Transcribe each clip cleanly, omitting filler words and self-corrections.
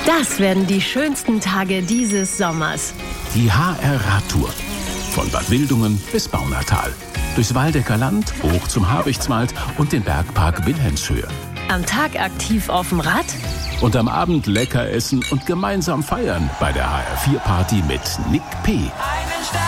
Das werden die schönsten Tage dieses Sommers. Die HR-Radtour. Von Bad Wildungen bis Baunatal. Durchs Waldecker Land, hoch zum Habichtswald und den Bergpark Wilhelmshöhe. Am Tag aktiv auf dem Rad und am Abend lecker essen und gemeinsam feiern bei der HR4-Party mit Nick P. Einen Stern,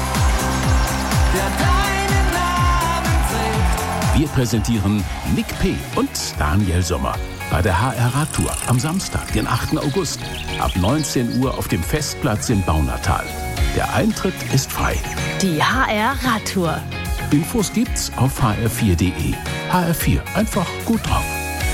der deinen Namen trägt. Wir präsentieren Nick P. und Daniel Sommer bei der HR-Radtour am Samstag, den 8. August, ab 19 Uhr auf dem Festplatz in Baunatal. Der Eintritt ist frei. Die HR-Radtour. Infos gibt's auf hr4.de. HR4, einfach gut drauf.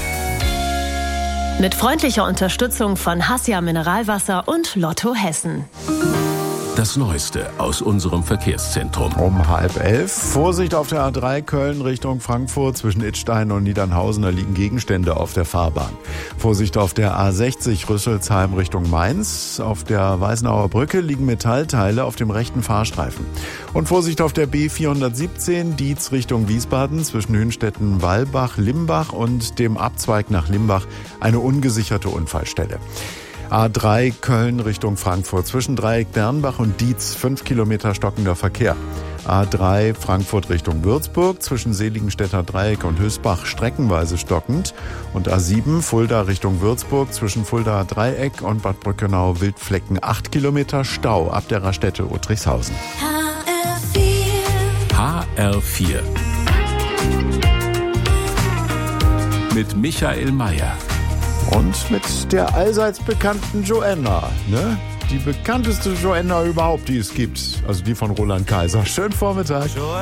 Mit freundlicher Unterstützung von Hassia Mineralwasser und Lotto Hessen. Das Neueste aus unserem Verkehrszentrum. Um 10:30. Vorsicht auf der A3 Köln Richtung Frankfurt. Zwischen Idstein und Niedernhausen, da liegen Gegenstände auf der Fahrbahn. Vorsicht auf der A60 Rüsselsheim Richtung Mainz. Auf der Weißenauer Brücke liegen Metallteile auf dem rechten Fahrstreifen. Und Vorsicht auf der B417 Dietz Richtung Wiesbaden. Zwischen Hünstetten, Walbach, Limbach und dem Abzweig nach Limbach eine ungesicherte Unfallstelle. A3 Köln Richtung Frankfurt. Zwischen Dreieck Bernbach und Dietz 5 Kilometer stockender Verkehr. A3 Frankfurt Richtung Würzburg. Zwischen Seligenstädter Dreieck und Hösbach streckenweise stockend. Und A7 Fulda Richtung Würzburg. Zwischen Fulda Dreieck und Bad Brückenau Wildflecken 8 Kilometer Stau ab der Raststätte Uttrichshausen. HR4 mit Michael Mayer. Und mit der allseits bekannten Joanna, ne? Die bekannteste Joanna überhaupt, die es gibt. Also die von Roland Kaiser. Schönen Vormittag.